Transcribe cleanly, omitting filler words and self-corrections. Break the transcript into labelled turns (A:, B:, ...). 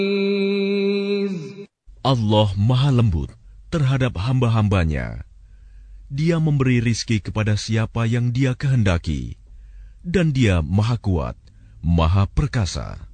A: Allah Maha Lembut terhadap hamba-hambanya. Dia memberi rizki kepada siapa yang Dia kehendaki, dan Dia Maha Kuat, Maha Perkasa.